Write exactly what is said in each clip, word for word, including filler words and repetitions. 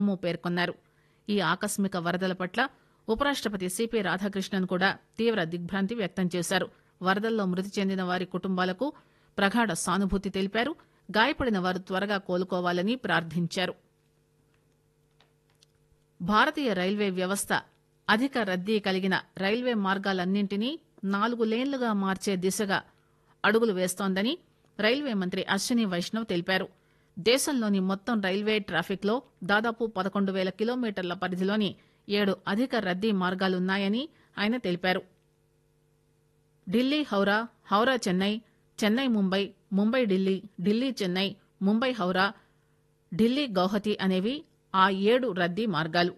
ముర్ము పేర్కొన్నారు. ఈ ఆకస్మిక వరదల పట్ల ఉపరాష్టపతి సిపి రాధాకృష్ణన్ కూడా తీవ్ర దిగ్భ్రాంతి వ్యక్తం చేశారు. వరదల్లో మృతి చెందిన వారి కుటుంబాలకు ప్రగాఢ సానుభూతి తెలిపారు. గాయపడిన వారు త్వరగా కోలుకోవాలని ప్రార్థించారు. భారతీయ రైల్వే వ్యవస్థ అధిక రద్దీ కలిగిన రైల్వే మార్గాలన్నింటినీ నాలుగు లేన్లుగా మార్చే దిశగా అడుగులు వేస్తోందని రైల్వే మంత్రి అశ్విని వైష్ణవ్ తెలిపారు. దేశంలోని మొత్తం రైల్వే ట్రాఫిక్ లో దాదాపు పదకొండు వేల కిలోమీటర్ల పరిధిలోని ఏడు అధిక రద్దీ మార్గాలున్నాయని ఆయన తెలిపారు. ఢిల్లీ హౌరా, హౌరా చెన్నై, చెన్నై ముంబై, ముంబై ఢిల్లీ, ఢిల్లీ చెన్నై, ముంబై హౌరా, ఢిల్లీ గౌహతి అనేవి ఆ ఏడు రద్దీ మార్గాలు.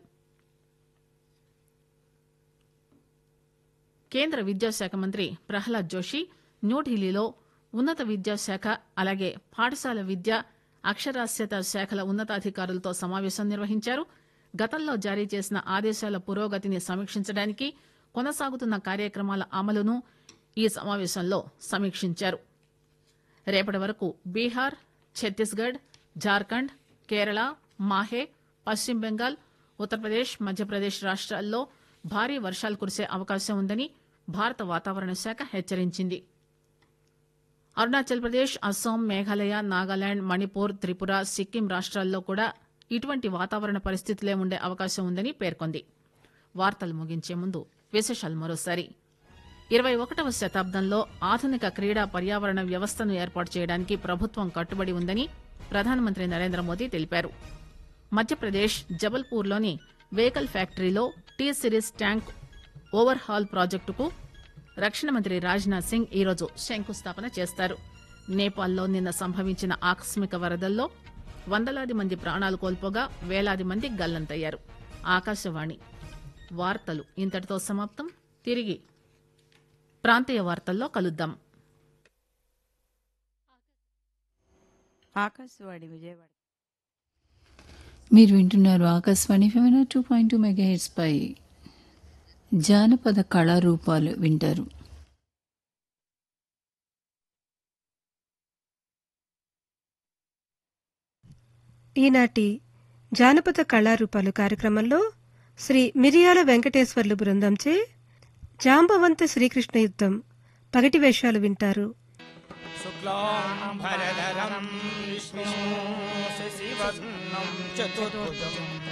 కేంద్ర విద్యాశాఖ మంత్రి ప్రహ్లాద్ జోషి న్యూఢిల్లీలో ఉన్నత విద్యాశాఖ అలాగే పాఠశాల విద్య, అక్షరాస్యత శాఖల ఉన్నతాధికారులతో సమావేశం నిర్వహించారు. గతంలో జారీ చేసిన ఆదేశాల పురోగతిని సమీక్షించడానికి కొనసాగుతున్న కార్యక్రమాల అమలును ఈ సమావేశంలో సమీక్షించారు. రేపటి వరకు బీహార్, ఛత్తీస్గఢ్, జార్ఖండ్, కేరళ, మాహే, పశ్చిమ బెంగాల్, ఉత్తరప్రదేశ్, మధ్యప్రదేశ్ రాష్ట్రాల్లో భారీ వర్షాలు కురిసే అవకాశం ఉందని భారత వాతావరణ శాఖ హెచ్చరించింది. అరుణాచల్ ప్రదేశ్, అస్సాం, మేఘాలయ, నాగాలాండ్, మణిపూర్, త్రిపుర, సిక్కిం రాష్ట్రాల్లో కూడా ఇటువంటి వాతావరణ పరిస్థితులే ఉండే అవకాశం ఉందని పేర్కొంది. వార్తలు ముగించే ముందు విశేషాలు మరోసారి. ఇరవై ఒకటవ శతాబ్దంలో ఆధునిక క్రీడా పర్యావరణ వ్యవస్థను ఏర్పాటు చేయడానికి ప్రభుత్వం కట్టుబడి ఉందని ప్రధానమంత్రి నరేంద్ర మోదీ తెలిపారు. మధ్యప్రదేశ్ జబల్పూర్లోని వెహికల్ ఫ్యాక్టరీలో T series tank over hall ప్రాజెక్టుకు రక్షణ మంత్రి రాజ్నాథ్ సింగ్ ఈరోజు శంకుస్థాపన చేస్తారు. నేపాల్లో నిన్న సంభవించిన ఆకస్మిక వరదల్లో వందలాది మంది ప్రాణాలు కోల్పోగా వేలాది మంది గల్లంతయ్యారు. ఆకాశవాణి వార్తలు ఇంతటితో సమాప్తం. తిరిగి ప్రాంతీయ వార్తల్లో కలుద్దాం. ఆకాశవాణి విజయవాడ. మీరు వింటున్నారు Akashvani Femina two point two mega heads పై జానపద కళారూపాలు వింటారు. ఈనాటి జానపద కళారూపాలు కార్యక్రమంలో శ్రీ మిరియాల వెంకటేశ్వర్లు బృందంచే జాంబవంత శ్రీకృష్ణ యుద్ధం పగటి వేషాలు వింటారు. శుక్లాం భరధరం విష్ణు శశివర్ణం చతుర్భుజం